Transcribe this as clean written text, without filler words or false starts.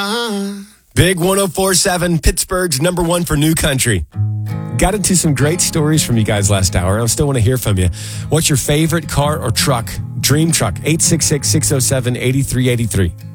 Big 104.7, Pittsburgh's number one for new country. Got into some great stories from you guys last hour. I still want to hear from you. What's your favorite car or truck? Dream truck, 866-607-8383.